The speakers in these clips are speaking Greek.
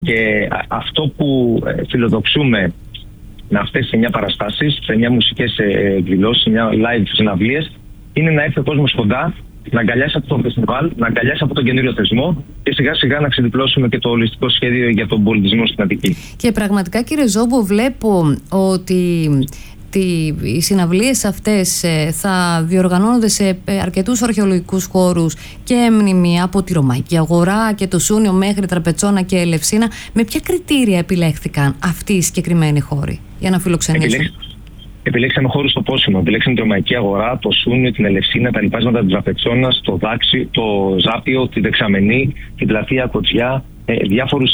Και αυτό που φιλοδοξούμε με αυτές τις 9 παραστάσεις, σε 9 μουσικές εκδηλώσεις, σε 9 live συναυλίες, είναι να έρθει ο κόσμος κοντά, να αγκαλιάσει από το φεστιβάλ, να αγκαλιάσει από τον καινούριο θεσμό και σιγά σιγά να ξεδιπλώσουμε και το ολιστικό σχέδιο για τον πολιτισμό στην Αττική. Και πραγματικά, κύριε Ζόμπο, βλέπω ότι οι συναυλίες αυτές θα διοργανώνονται σε αρκετούς αρχαιολογικούς χώρους και μνημεία, από τη Ρωμαϊκή Αγορά και το Σούνιο μέχρι Τραπετσόνα και Ελευσίνα. Με ποια κριτήρια επιλέχθηκαν αυτοί οι συγκεκριμένοι χώροι για να φιλοξενήσουν? Επιλέξαμε χώρους στο Πόσιμο. Επιλέξαμε τη Ρωμαϊκή Αγορά, το Σούνιο, την Ελευσίνα, τα λοιπάσματα του Τραπετσόνα, το Δάξι, το Ζάπιο, τη Δεξαμενή, την Πλατεία Κοτσιά, διάφορους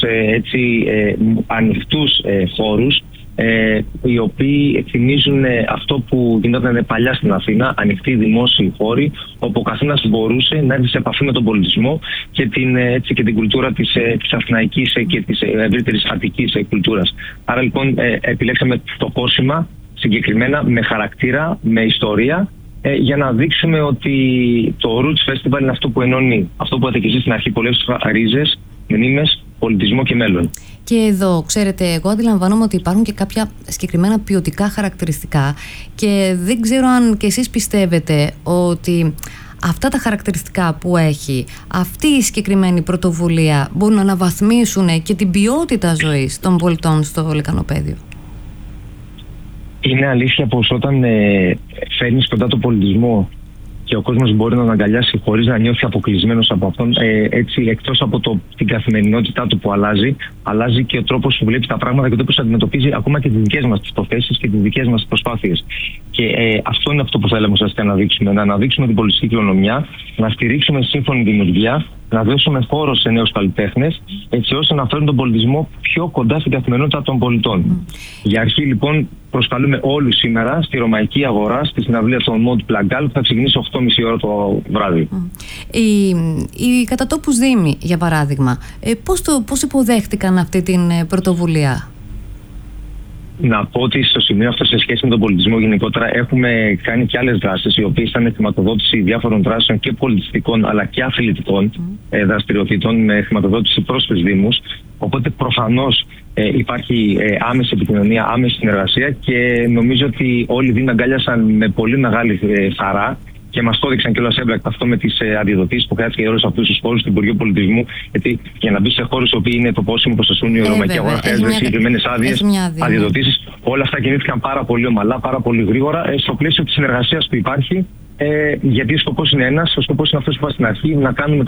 ανοιχτούς χώρους, οι οποίοι θυμίζουν αυτό που γινόταν παλιά στην Αθήνα, ανοιχτοί δημόσιοι χώροι, όπου ο καθένας μπορούσε να έρθει σε επαφή με τον πολιτισμό και την κουλτούρα της αθηναϊκής και της ευρύτερης αττικής κουλτούρας. Άρα λοιπόν επιλέξαμε το Πόσιμα συγκεκριμένα, με χαρακτήρα, με ιστορία, για να δείξουμε ότι το Roots Festival είναι αυτό που ενώνει, αυτό που έθετε και εσείς στην αρχή, πολλές ρίζες, μνήμες, πολιτισμό και μέλλον. Και εδώ, ξέρετε, εγώ αντιλαμβάνομαι ότι υπάρχουν και κάποια συγκεκριμένα ποιοτικά χαρακτηριστικά και δεν ξέρω αν και εσείς πιστεύετε ότι αυτά τα χαρακτηριστικά που έχει αυτή η συγκεκριμένη πρωτοβουλία μπορούν να αναβαθμίσουν και την ποιότητα ζωής των πολιτών στο Λυκανοπαίδιο. Είναι αλήθεια πως όταν φέρνεις κοντά τον πολιτισμό και ο κόσμος μπορεί να τον αγκαλιάσει χωρίς να νιώθει αποκλεισμένος από αυτόν, έτσι, εκτός από την καθημερινότητά του που αλλάζει και ο τρόπος που βλέπει τα πράγματα και ο τρόπος που αντιμετωπίζει ακόμα και τις δικές μας τις προθέσεις και τις δικές μας προσπάθειες. Και αυτό είναι αυτό που θέλαμε ουσιαστικά να δείξουμε. Να αναδείξουμε την πολιτιστική κληρονομιά, να στηρίξουμε σύμφωνη δημιουργία, να δώσουμε χώρο σε νέους καλλιτέχνες, έτσι ώστε να φέρουν τον πολιτισμό πιο κοντά στην καθημερινότητα των πολιτών. Για αρχή, λοιπόν, προσκαλούμε όλους σήμερα στη Ρωμαϊκή Αγορά, στη συναυλία των Μοντ Πλαγκάλ, που θα ξεκινήσει 8.30 ώρα το βράδυ. Οι κατατόπους δήμοι, για παράδειγμα, πώς υποδέχτηκαν αυτή την πρωτοβουλία? Να πω ότι στο σημείο αυτό, σε σχέση με τον πολιτισμό γενικότερα, έχουμε κάνει και άλλες δράσεις, οι οποίες ήταν χρηματοδότηση διάφορων δράσεων και πολιτιστικών αλλά και αθλητικών δραστηριοτήτων, με χρηματοδότηση προς τους Δήμους. Οπότε προφανώς υπάρχει άμεση επικοινωνία, άμεση συνεργασία και νομίζω ότι όλοι οι Δήμοι αγκάλιασαν με πολύ μεγάλη χαρά. Και μας το έδειξαν κιόλας έμπρακτα αυτό με τις αντιδοτήσεις που χρειάστηκε για όλους αυτούς τους χώρους του Υπουργείου Πολιτισμού. Γιατί για να μπει σε χώρους οι οποίοι είναι το Πόσιμο, το Σούνιο, η Ρωμαϊκή Αγορά, χρειάζονται συγκεκριμένες άδειες, αντιδοτήσεις. Όλα αυτά κινήθηκαν πάρα πολύ ομαλά, πάρα πολύ γρήγορα, στο πλαίσιο της συνεργασίας που υπάρχει. Γιατί ο σκοπός είναι ένας, ο σκοπός είναι αυτός που είπα στην αρχή, να φέρουμε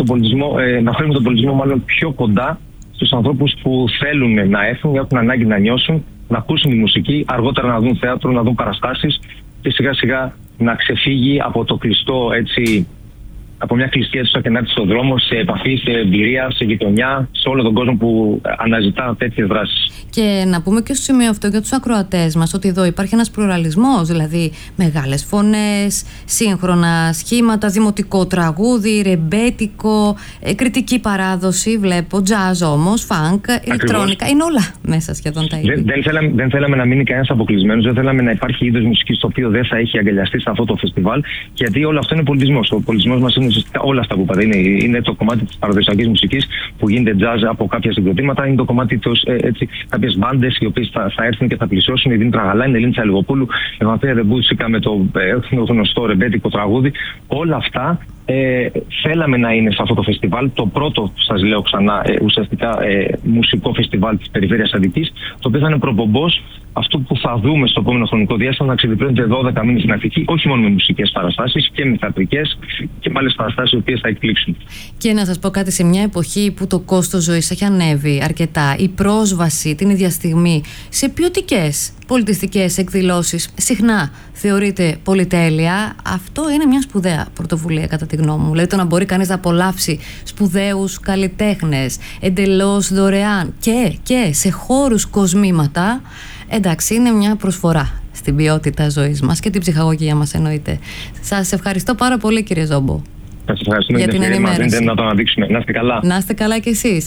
τον πολιτισμό μάλλον πιο κοντά στους ανθρώπους που θέλουν να έρθουν, έχουν ανάγκη να νιώσουν, να ακούσουν τη μουσική, αργότερα να δουν θέατρο, να δουν παραστάσεις και σιγά σιγά να ξεφύγει από το κλειστό, έτσι, από μια κλειστή αίθουσα και να έρθει στον δρόμο, σε επαφή, σε εμπειρία, σε γειτονιά, σε όλο τον κόσμο που αναζητά τέτοιες δράσεις. Και να πούμε και στο σημείο αυτό για τους ακροατές μας ότι εδώ υπάρχει ένας πλουραλισμός, δηλαδή μεγάλες φωνές, σύγχρονα σχήματα, δημοτικό τραγούδι, ρεμπέτικο, κριτική παράδοση, βλέπω, τζάζ όμως, φανκ, ηλεκτρόνικα, είναι όλα μέσα σχεδόν τα ίδια. Δεν θέλαμε να μείνει κανένας αποκλεισμένος, δεν θέλαμε να υπάρχει είδος μουσικής το οποίο δεν θα έχει αγκαλιαστεί σε αυτό το φεστιβάλ, γιατί όλο αυτό είναι πολιτισμός. Ο πολιτισμός μας είναι ουσιαστικά όλα αυτά που είπατε. Είναι το κομμάτι της παραδοσιακής μουσικής που γίνεται jazz από κάποια συγκροτήματα, είναι το κομμάτι κάποιες μπάντες οι οποίες θα έρθουν και θα πλησιώσουν. Η Δήμη Τραγαλάνη, η Ελένη Τσαλιγοπούλου, η Μαθία Ρεμπούτσικα με το γνωστό ρεμπέτικο τραγούδι. Όλα αυτά θέλαμε να είναι σε αυτό το φεστιβάλ. Το πρώτο, σας λέω ξανά, ουσιαστικά μουσικό φεστιβάλ της περιφέρειας Αττικής, το οποίο θα είναι προπομπός αυτό που θα δούμε στο επόμενο χρονικό διάστημα να ξεδιπλέονται 12 μήνες στην Αττική, όχι μόνο με μουσικές παραστάσεις και με θεατρικές και με άλλες παραστάσεις οι οποίες θα εκπλήξουν. Και να σας πω κάτι, σε μια εποχή που το κόστος ζωής έχει ανέβει αρκετά, η πρόσβαση την ίδια στιγμή σε ποιοτικές πολιτιστικές εκδηλώσεις συχνά θεωρείται πολυτέλεια. Αυτό είναι μια σπουδαία πρωτοβουλία κατά τη γνώμη μου. Δηλαδή το να μπορεί κανείς να απολαύσει σπουδαίους καλλιτέχνες εντελώς δωρεάν και σε χώρους κοσμήματα. Εντάξει, είναι μια προσφορά στην ποιότητα ζωής μας και την ψυχαγωγία μας, εννοείται. Σας ευχαριστώ πάρα πολύ, κύριε Ζόμπο. Σας ευχαριστούμε για την ενημέρωση. Να το αναδείξουμε. Να είστε καλά. Να είστε καλά κι εσείς.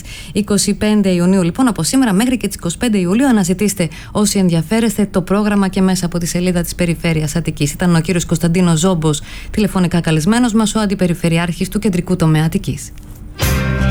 25 Ιουνίου, λοιπόν, από σήμερα μέχρι και τις 25 Ιουλίου, αναζητήστε όσοι ενδιαφέρεστε το πρόγραμμα και μέσα από τη σελίδα της Περιφέρειας Αττικής. Ήταν ο κύριος Κωνσταντίνος Ζόμπος, τηλεφωνικά καλεσμένος μας, ο Αντιπεριφερειάρχης του Κεντρικού Τομέα Αττικής.